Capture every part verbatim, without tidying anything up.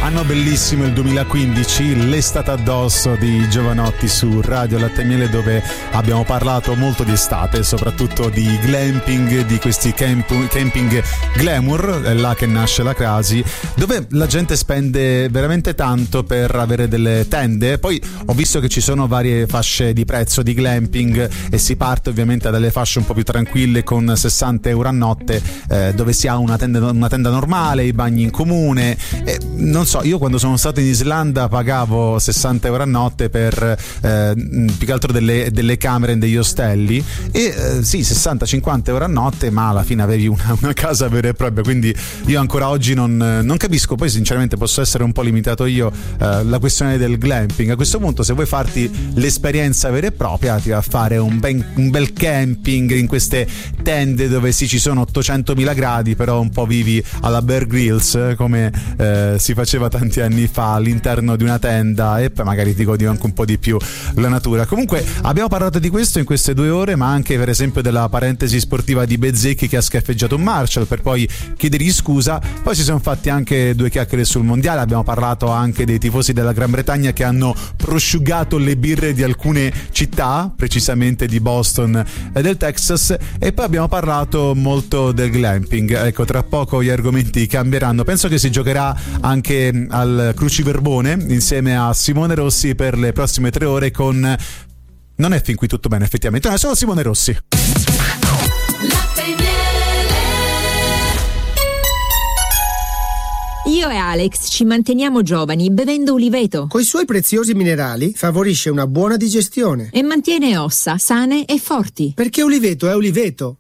Anno bellissimo il duemilaquindici, l'estate addosso di Giovanotti su Radio Latte e Miele, dove abbiamo parlato molto di estate, soprattutto di glamping, di questi camp- camping glamour, è là che nasce la crasi, dove la gente spende veramente tanto per avere delle tende. Poi ho visto che ci sono varie fasce di prezzo di glamping e si parte ovviamente dalle fasce un po' più tranquille con sessanta euro a notte, eh, dove si ha una tenda, una tenda normale, i bagni in comune. E non so, io quando sono stato in Islanda pagavo sessanta euro a notte per eh, più che altro delle, delle camere degli ostelli e eh, sì, sessanta cinquanta euro a notte, ma alla fine avevi una, una casa vera e propria. Quindi io ancora oggi non, non capisco. Poi sinceramente posso essere un po' limitato io, eh, la questione del glamping. A questo punto, se vuoi farti l'esperienza vera e propria, ti va a fare un, ben, un bel camping in queste tende dove sì, ci sono ottocentomila gradi, però un po' vivi alla Bear Grylls, come eh, si faceva tanti anni fa all'interno di una tenda, e poi magari ti godi anche un po' di più la natura. Comunque abbiamo parlato di questo in queste due ore, ma anche per esempio della parentesi sportiva di Bezzecchi che ha schiaffeggiato un Marshall per poi chiedergli scusa. Poi si sono fatti anche due chiacchiere sul mondiale, abbiamo parlato anche dei tifosi della Gran Bretagna che hanno prosciugato le birre di alcune città, precisamente di Boston e del Texas, e poi abbiamo parlato molto del glamping. Ecco, tra poco gli argomenti cambieranno. Penso che si giocherà anche al Cruciverbone insieme a Simone Rossi per le prossime tre ore con... Non è fin qui tutto bene, effettivamente, non è solo Simone Rossi. Io e Alex ci manteniamo giovani bevendo uliveto. Coi suoi preziosi minerali favorisce una buona digestione e mantiene ossa sane e forti. Perché uliveto è uliveto.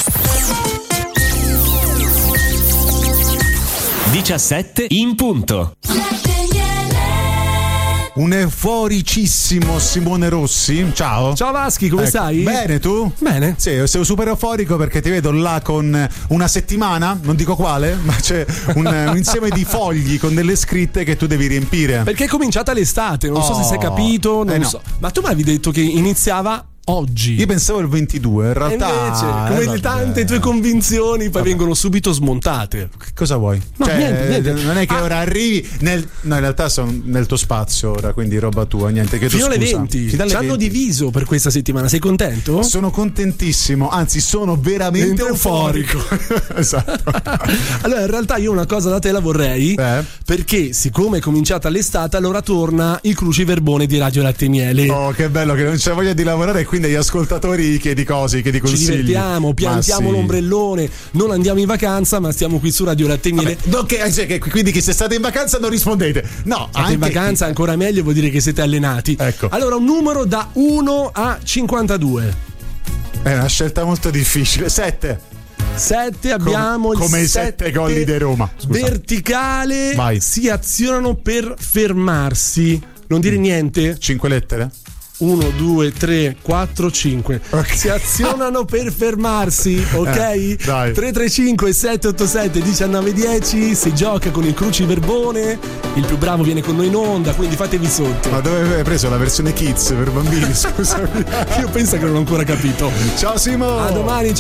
diciassette in punto. Un euforicissimo Simone Rossi. Ciao. Ciao Vaschi, come ecco. stai? Bene, tu? Bene. Sì, sei super euforico perché ti vedo là con una settimana, non dico quale, ma c'è un, un insieme di fogli con delle scritte che tu devi riempire. Perché è cominciata l'estate, non oh. so se sei capito, non eh no. so. Ma tu mi avevi detto che iniziava oggi. Io pensavo il ventidue, in realtà. E invece, come eh, le tante tue convinzioni poi vabbè. vengono subito smontate. Che cosa vuoi? No, cioè, niente, niente. Non è che ah. ora arrivi nel. No, in realtà sono nel tuo spazio ora, quindi roba tua, niente. Che Fino alle scusa. venti. Ci hanno diviso per questa settimana. Sei contento? Sono contentissimo, anzi, sono veramente euforico. Esatto. Allora, in realtà, io una cosa da te la vorrei. Eh? Perché, siccome è cominciata l'estate, allora torna il Cruciverbone di Radio Latte e Miele. Oh, che bello che non c'è voglia di lavorare e quindi agli ascoltatori chiedi cose, chiedi consigli. Ci divertiamo, piantiamo sì. l'ombrellone, non andiamo in vacanza, ma stiamo qui su Radio Latte e Miele. Vabbè, no, che, cioè, che, quindi che se state in vacanza non rispondete. No, state anche in vacanza chi... ancora meglio, vuol dire che siete allenati. Ecco. Allora, un numero da uno a cinquantadue. È una scelta molto difficile. sette. sette abbiamo come, il come i sette gol di Roma. Scusa. Verticale. Vai. Si azionano per fermarsi. Non dire niente. cinque lettere? uno, due, tre, quattro, cinque. Okay. Si azionano per fermarsi, ok? Eh, dai. tre tre cinque sette otto sette uno nove uno zero. Si gioca con il Cruciverbone. Il più bravo viene con noi in onda, quindi fatevi sotto. Ma dove hai preso la versione kids per bambini? Scusami. Io penso che non ho ancora capito. Ciao Simo. A domani. Ciao.